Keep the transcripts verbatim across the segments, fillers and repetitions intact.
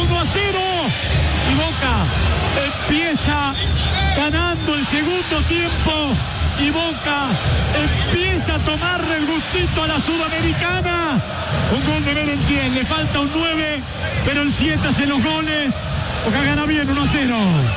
uno a cero. Y Boca empieza ganando el segundo tiempo. Y Boca empieza a tomarle el gustito a la Sudamericana. Un gol de Merentiel, le falta un nueve, pero el siete hace los goles. Boca gana bien, uno a cero.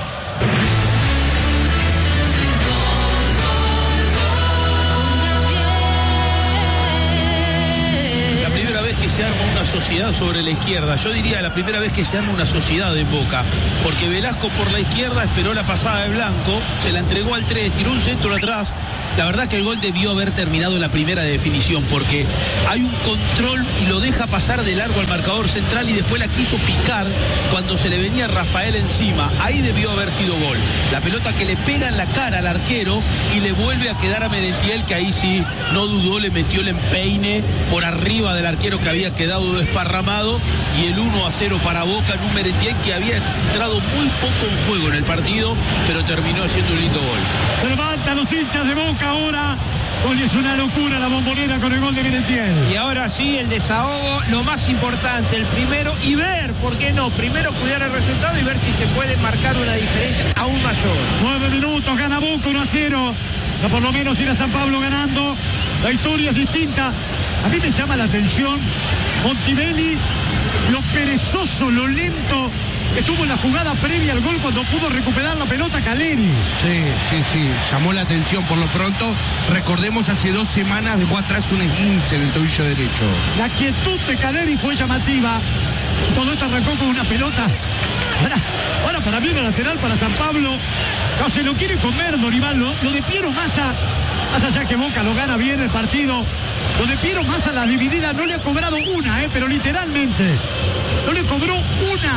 Que se arma una sociedad sobre la izquierda, yo diría la primera vez que se arma una sociedad en Boca, porque Velasco por la izquierda esperó la pasada de Blanco, se la entregó al tres, tiró un centro atrás. La verdad que el gol debió haber terminado la primera de definición, porque hay un control y lo deja pasar de largo al marcador central y después la quiso picar cuando se le venía Rafael encima. Ahí debió haber sido gol. La pelota que le pega en la cara al arquero y le vuelve a quedar a Merentiel, que ahí sí no dudó, le metió el empeine por arriba del arquero que había quedado desparramado, y el uno a cero para Boca en un Merentiel que había entrado muy poco en juego en el partido, pero terminó haciendo un lindo gol. Se levantan los hinchas de Boca ahora. Hoy es una locura la Bombonera con el gol de Merentiel. Y ahora sí, el desahogo, lo más importante, el primero, y ver, ¿por qué no? Primero cuidar el resultado y ver si se puede marcar una diferencia aún mayor. Nueve minutos, gana Boca uno a cero. No, por lo menos ir a San Pablo ganando. La historia es distinta. A mí me llama la atención Montebelli, lo perezoso, lo lento que estuvo en la jugada previa al gol cuando pudo recuperar la pelota Caleri. Sí, sí, sí, llamó la atención por lo pronto. Recordemos, hace dos semanas dejó atrás un esguince en el tobillo derecho. La quietud de Caleri fue llamativa. Todo esto arrancó con una pelota. Ahora, ahora para mí el lateral para San Pablo. No, se lo quiere comer Dorival. Lo, lo de Piero Massa, más allá que Boca lo gana bien el partido, lo de Piero Massa, la dividida, no le ha cobrado una, eh, pero literalmente no le cobró una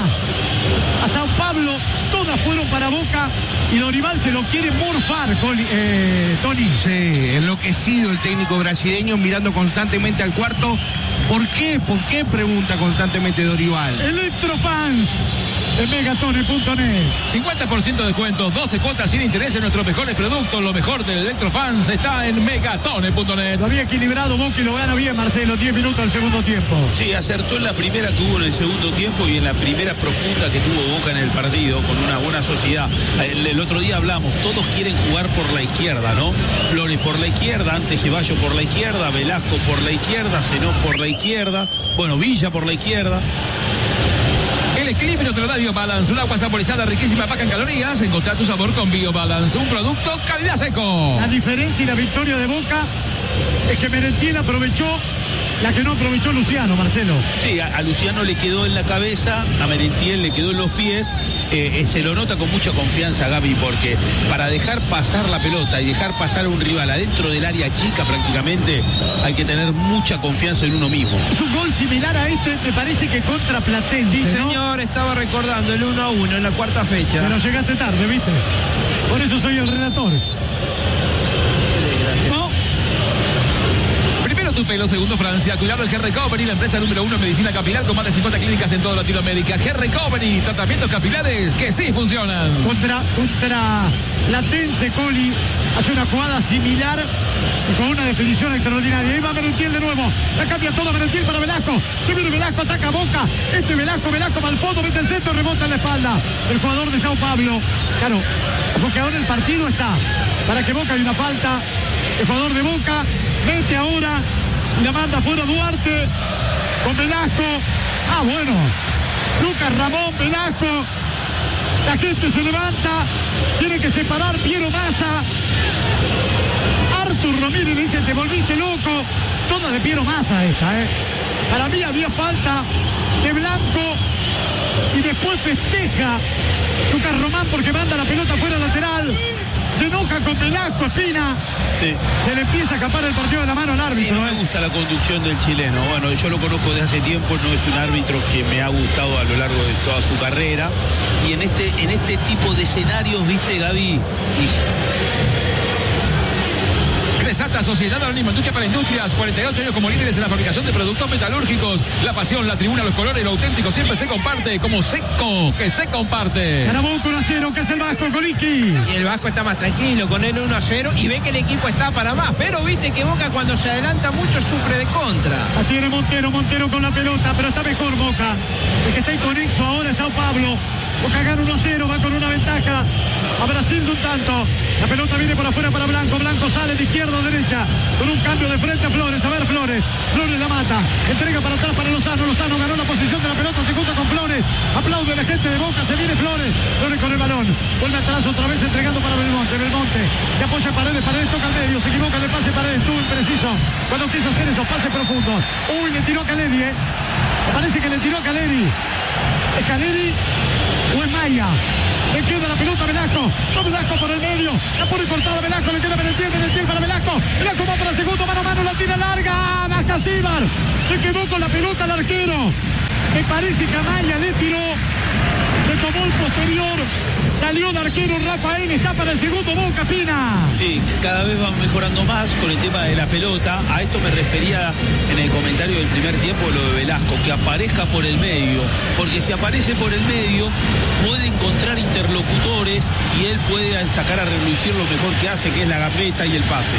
a San Pablo, todas fueron para Boca y Dorival se lo quiere morfar, Coli, eh, Tony. Sí, enloquecido el técnico brasileño, mirando constantemente al cuarto. ¿Por qué? ¿Por qué? Pregunta constantemente Dorival. Electrofans en megatone punto net. cincuenta por ciento de descuento, doce cuotas sin interés en nuestros mejores productos. Lo mejor de Electrofans está en megatone punto net. Lo había equilibrado Boca y lo gana bien Marcelo, diez minutos al segundo tiempo. Sí, acertó en la primera que hubo en el segundo tiempo y en la primera profunda que tuvo Boca en el partido, con una buena sociedad. El, el otro día hablamos, todos quieren jugar por la izquierda, ¿no? Flores por la izquierda, antes Ceballos por la izquierda, Velasco por la izquierda, Zenón por la izquierda, bueno, Villa por la izquierda. El equilibrio te lo da BioBalance, una agua saborizada riquísima, paca en calorías. Encontrá tu sabor con BioBalance, un producto calidad seco. La diferencia y la victoria de Boca es que Merentiel aprovechó la que no aprovechó Luciano, Marcelo. Sí, a, a Luciano le quedó en la cabeza, a Merentiel le quedó en los pies. Eh, eh, se lo nota con mucha confianza Gaby, porque para dejar pasar la pelota y dejar pasar a un rival adentro del área chica prácticamente, hay que tener mucha confianza en uno mismo. Es un gol similar a este, me parece que contra Platense, Sí, ¿no? señor, estaba recordando el uno a uno en la cuarta fecha. Pero llegaste tarde, ¿viste? Por eso soy el relator. No. Primero tu pelo, segundo Francia. Cuidado el Hair Recovery, la empresa número uno en medicina capilar con más de cincuenta clínicas en toda Latinoamérica. Hair Recovery, tratamientos capilares que sí funcionan. Contra, contra Platense, Coli hace una jugada similar y con una definición extraordinaria. Ahí va Merentiel de nuevo. La cambia todo Merentiel para Velasco. Se viene Velasco, ataca a Boca. Este Velasco, Velasco va al fondo, mete el centro, rebota en la espalda. El jugador de Sao Pablo. Claro, porque ahora el partido está para que Boca haya una falta. El jugador de Boca mete ahora y la manda fuera Duarte con Velasco. Ah, bueno. Lucas Ramón, Velasco. La gente se levanta. Tiene que separar Piero Massa. Artur Ramírez le dice, te volviste loco. Toda de Piero Massa esta, ¿eh? Para mí había falta de Blanco. Y después festeja Lucas Román porque manda la pelota fuera lateral. Se enoja con Velasco, Espina. Sí. Se le empieza a escapar el partido de la mano al árbitro. Sí, no me gusta la conducción del chileno. Bueno, yo lo conozco desde hace tiempo, no es un árbitro que me ha gustado a lo largo de toda su carrera. Y en este, en este tipo de escenarios, viste, Gaby, y... Cresat presenta Sociedad Anónima Industria para Industrias, cuarenta y ocho años como líderes en la fabricación de productos metalúrgicos. La pasión, la tribuna, los colores, lo auténtico siempre se comparte, como Seco, que se comparte. Caraboco uno a cero, que es el Vasco, Golinski. Y el Vasco está más tranquilo con el uno a cero y ve que el equipo está para más. Pero viste que Boca cuando se adelanta mucho sufre de contra. La tiene Montero, Montero con la pelota, pero está mejor Boca. El que está inconexo ahora es Sao Pablo. Boca gana uno a cero, va con una ventaja a Brasil de un tanto. La pelota viene por afuera para Blanco. Blanco sale de izquierda a derecha con un cambio de frente a Flores. A ver, Flores. Flores la mata. Entrega para atrás para Lozano. Lozano ganó la posición de la pelota. Se junta con Flores. Aplaude la gente de Boca. Se viene Flores. Flores con el balón. Vuelve atrás otra vez entregando para Belmonte. Belmonte se apoya en Paredes. Paredes toca al medio. Se equivoca en el pase. Paredes estuvo impreciso cuando quiso hacer esos pases profundos. Uy, le tiró a Caleri, eh. Parece que le tiró a Caleri. ¿Es Caleri o es Maya? Le queda la pelota a Velasco. Va Velasco por el medio. La pone cortada Velasco. Le queda Merentiel. Merentiel para Velasco. Velasco va para segundo. Mano a mano. La tira larga. Baja Silvar. Se quedó con la pelota el arquero. Me parece que a Maya le tiró. Se tomó el posterior. Salió el arquero Rafael. Está para el segundo Boca, Pina. Sí, cada vez van mejorando más con el tema de la pelota. A esto me refería en el comentario del primer tiempo lo de Velasco, que aparezca por el medio. Porque si aparece por el medio, puede encontrar interlocutores y él puede sacar a relucir lo mejor que hace, que es la gambeta y el pase.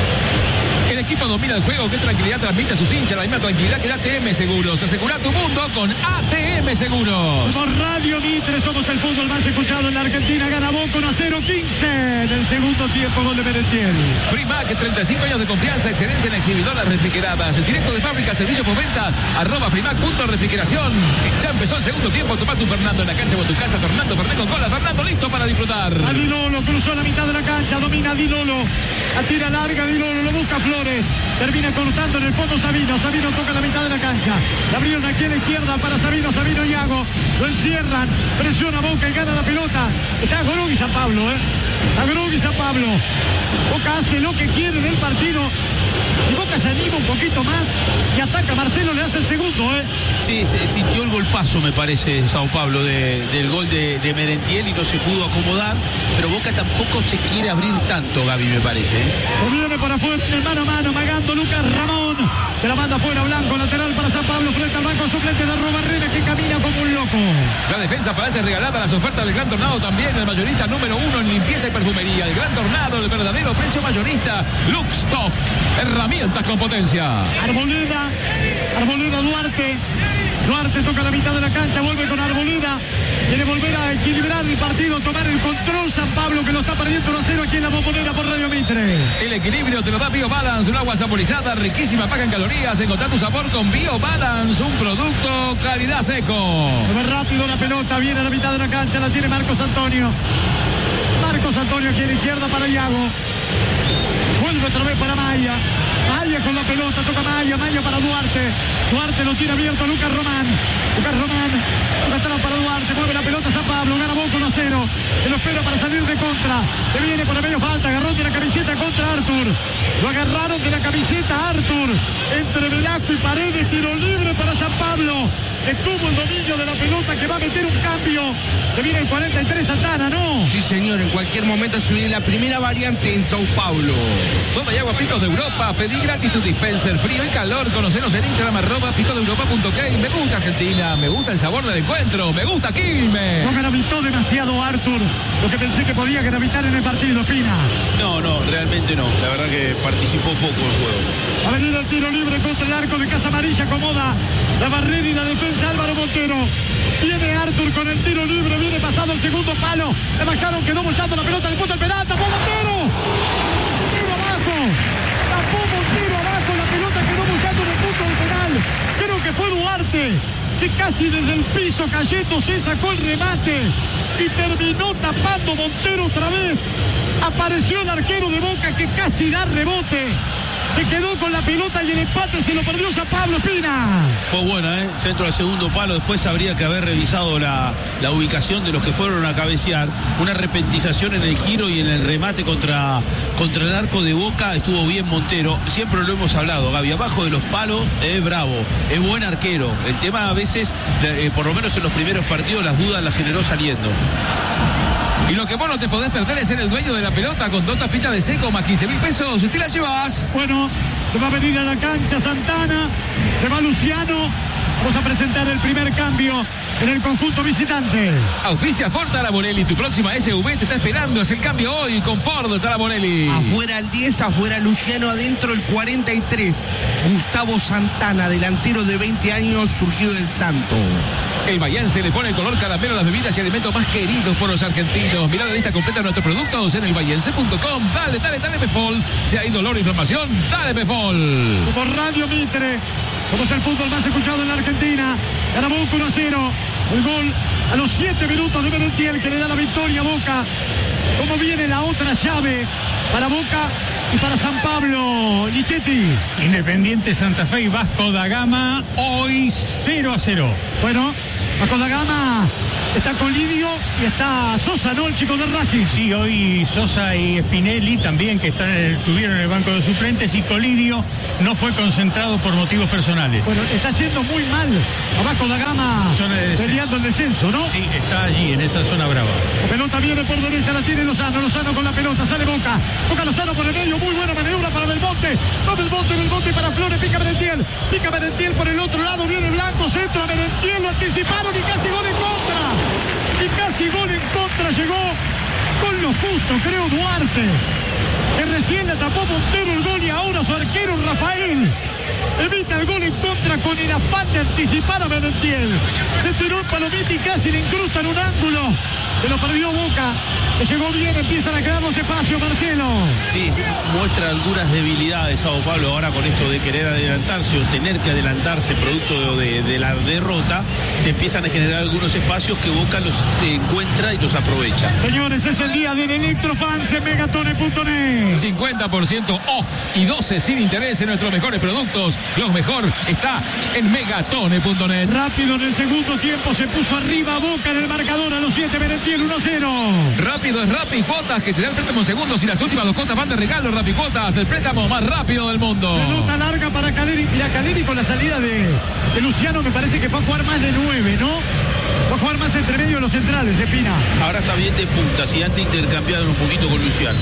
El equipo domina el juego, qué tranquilidad transmite a sus hinchas, la misma tranquilidad que da A T M Seguros. Asegura tu mundo con A T M Seguros. Somos Radio Mitre, somos el fútbol más escuchado en la Argentina. Gana Boca uno a cero, quince del segundo tiempo, gol de Merentiel. Frimac, treinta y cinco años de confianza, excelencia en exhibidoras refrigeradas. El directo de fábrica, servicio por venta, arroba Frimac punto refrigeración. Ya empezó el segundo tiempo, toma tu Fernando en la cancha o en tu casa. Fernando, Fernando con cola, Fernando listo para disfrutar. A Di Lolo, cruzó la mitad de la cancha, domina Di Lolo. La tira larga, Di Lolo, lo busca Flores. Termina cortando en el fondo Sabino. Sabino toca la mitad de la cancha. La abrieron aquí a la izquierda para Sabino. Sabino y Iago. Lo encierran. Presiona Boca y gana la pelota. Está Gorugui San Pablo, ¿eh? Está Gorugui San Pablo. Boca hace lo que quiere en el partido. Y Boca se anima un poquito más y ataca. Marcelo le hace el segundo, ¿eh? Sí, se sintió el golpazo, me parece, Sao Pablo, de, del gol de, de Merentiel y no se pudo acomodar. Pero Boca tampoco se quiere abrir tanto, Gaby, me parece. ¿eh? Se viene para afuera, el mano a mano, magando Lucas Ramón. Se la manda afuera Blanco, lateral para San Pablo, frente al banco suplente de Robarrera, que camina como un loco. La defensa parece regalada, las ofertas del Gran Tornado también. El mayorista número uno en limpieza y perfumería. El Gran Tornado, el verdadero precio mayorista. Luxtoff, herramientas con potencia. Arboleda, Arboleda Duarte. Duarte toca la mitad de la cancha, vuelve con Arboleda. Quiere volver a equilibrar el partido, tomar el control San Pablo, que lo está perdiendo uno a cero aquí en la Bombonera por Radio Mitre. El equilibrio te lo da BioBalance, un agua saborizada, riquísima, paga en calorías. Encontrar tu sabor con BioBalance, un producto calidad seco. Ve rápido la pelota, viene a la mitad de la cancha, la tiene Marcos Antonio. Marcos Antonio aquí a la izquierda para Iago. Vuelve otra vez para Maya. Maya con la pelota, toca Maya, Maya para Duarte. Duarte lo tiene abierto a Lucas Román. Lucas Román, toca atrás para Duarte, mueve la pelota San Pablo, gana Boca uno a cero. Se lo espera para salir de contra. Se viene por el medio falta, agarrón de la camiseta contra Artur. Lo agarraron de la camiseta Artur. Entre Velasco y Paredes, tiro libre para San Pablo. Estuvo el dominio de la pelota que va a meter un cambio. Se viene el cuarenta y tres Santana, ¿no? Sí, señor, en cualquier momento se viene la primera variante en Sao Paulo. Soda y agua Picos de Europa. Pedí gratis tu dispenser, frío y calor. Conocenos en Instagram, arroba picos de europa punto k. Me gusta Argentina, me gusta el sabor del encuentro, me gusta Quilmes. No gravitó demasiado Artur, lo que pensé que podía gravitar en el partido, Pina. No, no, realmente no. La verdad que participó poco en el juego. Ha venido el tiro libre contra el arco de Casa Amarilla, acomoda la barrera y la defensa Álvaro Montero. Viene Artur con el tiro libre, viene pasado el segundo palo. Le bajaron, quedó bollando la pelota, le puso el penal, tapó Montero. Tiro abajo, tapó Montero abajo, la pelota quedó bollando en el punto del penal. Creo que fue Duarte, que casi desde el piso cayendo se sacó el remate y terminó tapando Montero otra vez. Apareció el arquero de Boca que casi da rebote. Se quedó con la pelota y el empate se lo perdió San Pablo Espina. Fue buena, ¿eh? Centro al segundo palo. Después habría que haber revisado la, la ubicación de los que fueron a cabecear. Una repentización en el giro y en el remate contra, contra el arco de Boca. Estuvo bien Montero. Siempre lo hemos hablado, Gaby. Abajo de los palos es bravo, es buen arquero. El tema a veces, eh, por lo menos en los primeros partidos, las dudas las generó saliendo. Y lo que vos no te podés perder es ser el dueño de la pelota con dos tapitas de seco más quince mil pesos. Te la llevas. Bueno, se va a venir a la cancha Santana. Se va Luciano. Vamos a presentar el primer cambio en el conjunto visitante. Auspicia Ford Taraborelli. Tu próxima S U V te está esperando. Es el cambio hoy con Ford Taraborelli. Afuera el diez, afuera Luciano, adentro el cuarenta y tres. Gustavo Santana, delantero de veinte años, surgido del Santo. El Bahiense le pone el color caramelo a las bebidas y alimentos más queridos por los argentinos. Mirá la lista completa de nuestros productos en el bahiense punto com. Dale, dale, dale, Pefol. Si hay dolor o inflamación, dale, Pefol. Por Radio Mitre, como es el fútbol más escuchado en la Argentina. Gana Boca uno a cero. El gol a los siete minutos de Merentiel, que le da la victoria a Boca. ¿Cómo viene la otra llave para Boca y para San Pablo? Lichetti. Independiente Santa Fe y Vasco da Gama, hoy cero a cero. Bueno, Vasco da Gama está con Lidio y está Sosa, ¿no? El chico de Racing. Sí, hoy Sosa y Spinelli también, que están, estuvieron en el banco de suplentes, y Colidio no fue concentrado por motivos personales. Bueno, está yendo muy mal a Vasco da Gama, peleando el descenso, ¿no? Sí, está allí, en esa zona brava. La pelota viene por derecha, la tiene Lozano. Lozano con la pelota, sale Boca. Boca Lozano por el medio, muy buena maniobra para Belmonte. Va Belmonte, Belmonte para Flores, pica Merentiel. Pica Merentiel por el otro lado, viene Blanco, centro a Merentiel, lo anticiparon y casi gol en contra. Y casi gol en contra, llegó con lo justo, creo, Duarte, que recién le tapó Montero el gol y ahora su arquero Rafael evita el gol en contra con el afán de anticipar a Merentiel. Se tiró un palomita y casi le incrusta en un ángulo. Se lo perdió Boca, que llegó bien, empiezan a quedar los espacios, Marcelo. Sí, sí, muestra algunas debilidades Sao Paulo ahora con esto de querer adelantarse o tener que adelantarse producto de, de la derrota. Se empiezan a generar algunos espacios que Boca los encuentra y los aprovecha. Señores, es el día del Electrofans en megatone punto net. cincuenta por ciento off y doce sin interés en nuestros mejores productos. Lo mejor está en megatone punto net. Rápido en el segundo tiempo se puso arriba Boca en el marcador a los siete, Merentiel uno a cero. Rápido es Rappi Cuotas, que te da el préstamo en segundos y las últimas dos cuotas van de regalo. Rappi Cuotas, el préstamo más rápido del mundo. Pelota larga para Caleri. Y a Caleri con la salida de, de Luciano me parece que fue a jugar más de nueve, ¿no? Fue a jugar más entre medio de los centrales, Espina. Ahora está bien de puntas y antes intercambiaron un poquito con Luciano.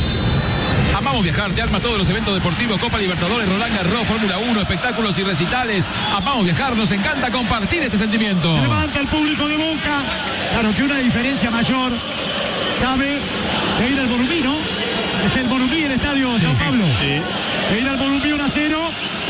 Amamos viajar, te arma todos los eventos deportivos, Copa Libertadores, Roland Garros, Fórmula uno, espectáculos y recitales. Amamos viajar, nos encanta compartir este sentimiento. Se levanta el público de Boca. Claro que una diferencia mayor, sabe, de ir al Morumbí, ¿no? Es el Morumbí, el estadio de Sao Paulo. Sí. De ir al Morumbí uno a cero.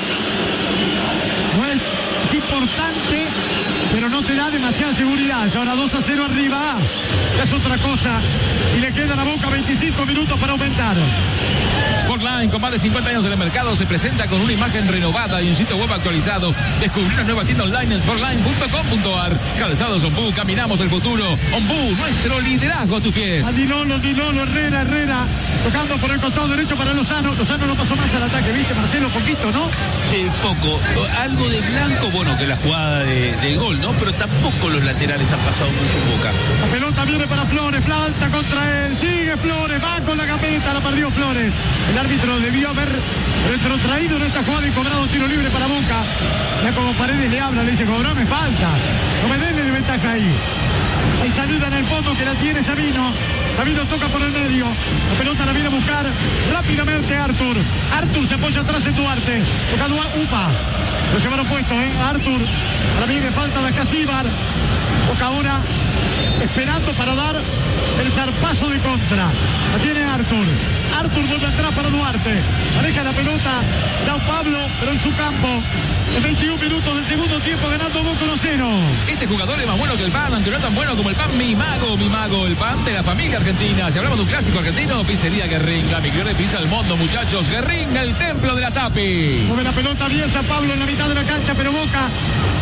No es, es importante, pero no te da demasiada seguridad. Y ahora dos a cero arriba. Es otra cosa. Y le quedan a Boca veinticinco minutos para aumentar. Sportline, con más de cincuenta años en el mercado, se presenta con una imagen renovada y un sitio web actualizado. Descubrí una nueva tienda online en sportline punto com punto ar. Calzados Ombú, caminamos el futuro. Ombú, nuestro liderazgo a tus pies. A Dinolo, Dinolo, Herrera, Herrera. Tocando por el costado derecho para Lozano. Lozano no pasó más al ataque, ¿viste, Marcelo? Poquito, ¿no? Sí, poco. Algo de Blanco, bueno, que la jugada de, del gol, ¿no? Pero tampoco los laterales han pasado mucho en Boca. La pelota viene para Flores, falta contra él. Sigue Flores, va con la gambeta, la perdió Flores. El árbitro debió haber retrotraído en esta jugada y cobrado tiro libre para Boca. Ya como Paredes le habla, le dice, cobrame falta. No me den de ventaja ahí. Hay salida en el fondo que la tiene Sabino. Sabino toca por el medio. La pelota la viene a buscar rápidamente Artur. Artur se apoya atrás en Duarte. Toca Duarte. Upa. Lo llevaron puesto, ¿eh? Artur. Ahora viene falta de Casíbar. Boca ahora esperando para dar el zarpazo de contra. La tiene Artur. Artur vuelve atrás para Duarte. Maneja la pelota Sao Paulo, pero en su campo. En veintiún minutos del segundo tiempo ganando Boca uno a cero. Este jugador es más bueno que el pan, aunque no es tan bueno como el pan. Mi mago, mi mago, el pan de la familia argentina. Si hablamos de un clásico argentino, pizzería Guerrín, la mejor pizza del mundo, muchachos. Guerrín, el templo de la Zapi. Mueve la pelota bien Sao Paulo en la mitad de la cancha, pero Boca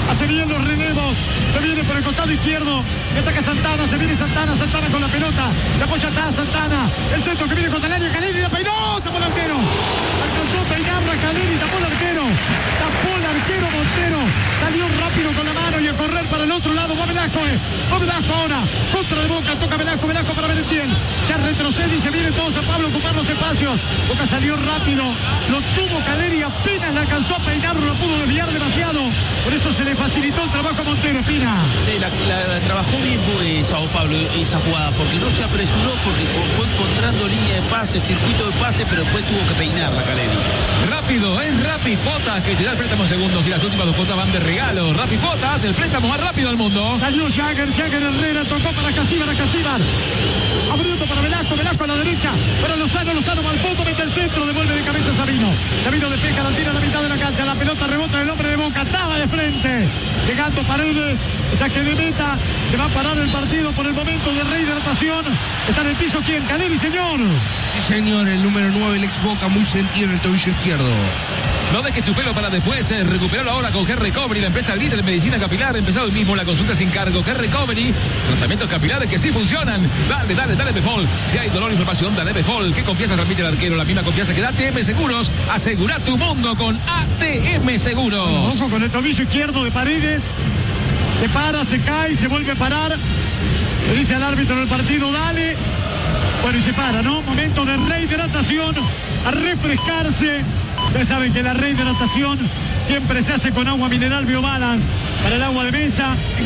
Hace bien los relevos. Se viene por el costado izquierdo. Y ataca Santana. Se viene Santana. Santana con la pelota. Se apoya atrás Santana. El centro que viene contra el área. Caleri la peinó. Tapó el arquero. Alcanzó a peinarlo a Caleri. Tapó el arquero. Tapó el arquero Montero. Salió rápido con la mano y a correr para el otro lado. Va Velasco. Eh. Va Velasco ahora. Contra de Boca. Toca Velasco. Velasco para Merentiel. Ya retrocede y se viene todos a Pablo a ocupar los espacios. Boca salió rápido. Lo tuvo Caleri. Apenas le alcanzó a peinarlo. No pudo desviar demasiado. Por eso se le facilitó el trabajo a Montero. Espina. Sí, la, la, la trabajó bien eh, Sao Paulo esa jugada, porque no se apresuró, porque fue encontrando línea de pase, circuito de pase, pero después tuvo que peinar la Caleri. Rápido, es Rappi Cuotas que te da el préstamo en segundos y las últimas dos cuotas van de regalo. Rappi Cuotas, el préstamo más rápido del mundo. Salió Jagger, Jagger Herrera, tocó para Casíbar, a Casíbar. Abriendo para Velasco, Velasco a la derecha, para Lozano, Lozano va al fondo, mete el centro, devuelve de cabeza Sabino. Sabino despeja, la tira a la mitad de la cancha, la pelota rebota del hombre de Boca, estaba de frente. Llegando Paredes, saque de meta, se va a parar el partido por el momento de rehidratación. Está en el piso, ¿quién? Caleri, señor. Sí, señor, el número nueve, el ex Boca, muy sentido en el tobillo izquierdo. No dejes tu pelo para después, eh, recuperalo ahora con Hair Recovery, la empresa líder de medicina capilar. Empezó hoy mismo la consulta sin cargo. Hair Recovery, tratamientos capilares que sí funcionan. Dale, dale, dale Befol. Si hay dolor o inflamación, dale Befol. ¿Qué confianza repite el arquero? La misma confianza que da A T M Seguros. Asegura tu mundo con A T M Seguros. Ojo con el tobillo izquierdo de Paredes. Se para, se cae, se vuelve a parar. Le dice al árbitro del partido, dale. Bueno, y se para, ¿no? Momento de rehidratación, a refrescarse. Ustedes saben que la rehidratación siempre se hace con agua mineral Biobalance para el agua de mesa.